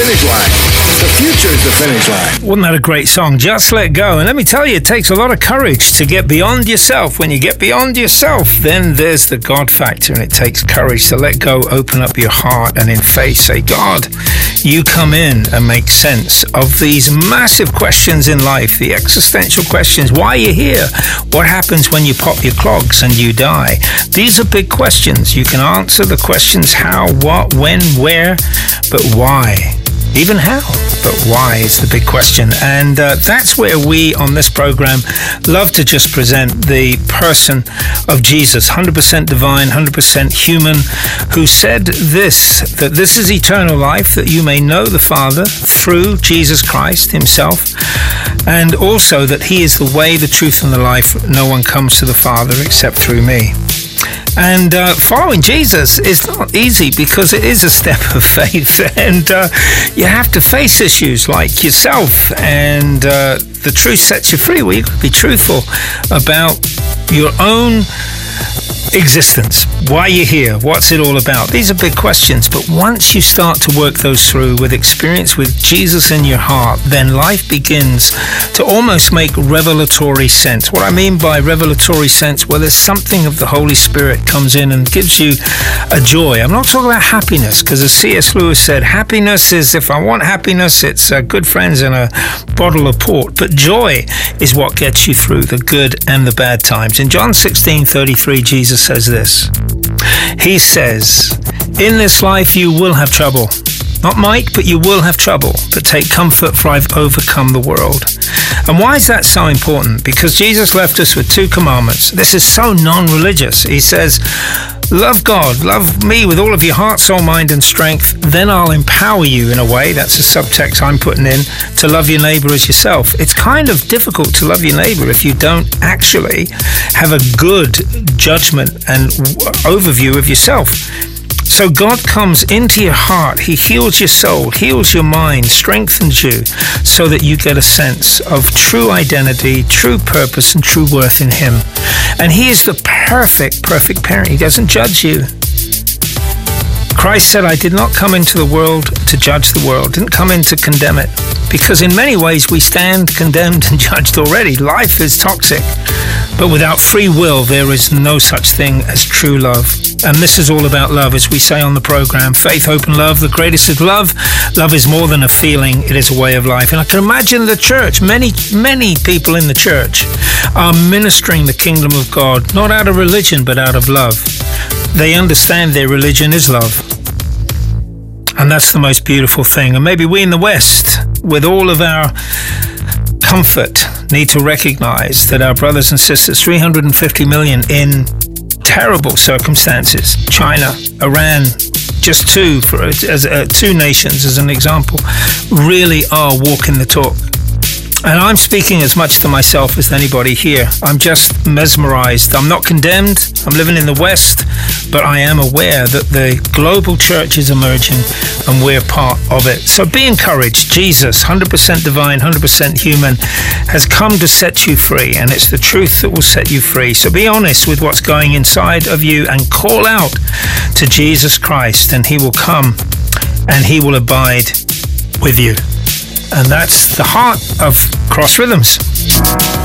finish line. The future is the finish line. Wasn't that a great song? Just Let Go. And let me tell you, it takes a lot of courage to get beyond yourself. When you get beyond yourself, then there's the God factor, and it takes courage to let go, open up your heart, and in faith say, God, you come in and make sense of these massive questions in life, the existential questions. Why are you here? What happens when you pop your clogs and you die? These are big questions. You can answer the questions how, what, when, where, but why? Even how, but why is the big question. And that's where we on this program love to just present the person of Jesus, 100% divine, 100% human, who said this, that this is eternal life, that you may know the Father through Jesus Christ himself, and also that he is the way, the truth, and the life. No one comes to the Father except through me. And following Jesus is not easy because it is a step of faith, and you have to face issues like yourself, and the truth sets you free. Well, you've got to be truthful about your own existence. Why you're here? What's it all about? These are big questions, but once you start to work those through with experience with Jesus in your heart, then life begins to almost make revelatory sense. What I mean by revelatory sense, well, there's something of the Holy Spirit comes in and gives you a joy. I'm not talking about happiness, because as C.S. Lewis said, happiness is, if I want happiness, it's good friends and a bottle of port. But joy is what gets you through the good and the bad times. In John 16:33, Jesus says this. He says, in this life you will have trouble. Not might, but you will have trouble. But take comfort, for I've overcome the world. And why is that so important? Because Jesus left us with 2 commandments. This is so non-religious. He says, love God, love me with all of your heart, soul, mind, and strength. Then I'll empower you in a way, that's a subtext I'm putting in, to love your neighbor as yourself. It's kind of difficult to love your neighbor if you don't actually have a good judgment and overview of yourself. So God comes into your heart, he heals your soul, heals your mind, strengthens you, so that you get a sense of true identity, true purpose, and true worth in him. And he is the perfect parent. He doesn't judge you. Christ said, I did not come into the world to judge the world, didn't come in to condemn it. Because in many ways we stand condemned and judged already. Life is toxic. But without free will, there is no such thing as true love. And this is all about love, as we say on the program. Faith, hope, and love. The greatest is love. Love is more than a feeling. It is a way of life. And I can imagine the church, many people in the church are ministering the kingdom of God, not out of religion, but out of love. They understand their religion is love. And that's the most beautiful thing. And maybe we in the West, with all of our comfort, need to recognize that our brothers and sisters, 350 million in terrible circumstances, China, Iran, just two nations as an example, really are walking the talk. And I'm speaking as much to myself as anybody here. I'm just mesmerized. I'm not condemned. I'm living in the West, but I am aware that the global church is emerging and we're part of it. So be encouraged. Jesus, 100% divine, 100% human, has come to set you free, and it's the truth that will set you free. So be honest with what's going inside of you and call out to Jesus Christ, and he will come and he will abide with you. And that's the heart of Cross Rhythms.